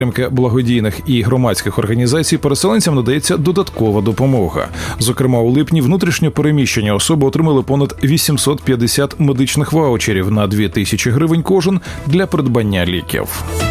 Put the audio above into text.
підтримки благодійних і громадських організацій переселенцям надається додаткова допомога. Зокрема, у липні внутрішньо переміщені особи отримали понад 850 медичних ваучерів на 2000 гривень кожен для придбання ліків.